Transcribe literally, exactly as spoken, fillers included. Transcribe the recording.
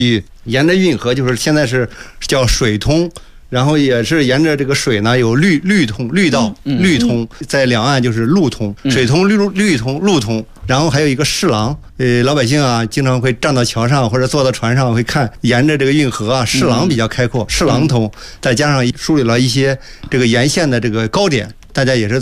沿着运河就是现在是叫水通。然后也是沿着这个水呢，有绿绿通绿道、嗯、绿通，在两岸就是路通，水通绿绿通路通，然后还有一个市廊，呃，老百姓啊经常会站到桥上或者坐到船上会看，沿着这个运河啊，市廊比较开阔，市廊通，再加上梳理了一些这个沿线的这个高点，大家也是。